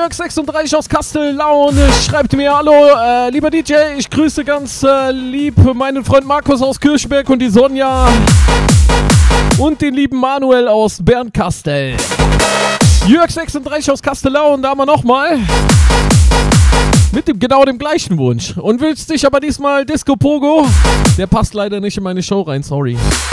Jörg36 aus Kastellaun schreibt mir: Hallo, lieber DJ, ich grüße ganz lieb meinen Freund Markus aus Kirchberg und die Sonja und den lieben Manuel aus Bernkastel. Jörg36 aus Kastellaun, da haben wir nochmal mit genau dem gleichen Wunsch. Und willst dich aber diesmal Disco Pogo? Der passt leider nicht in meine Show rein, sorry.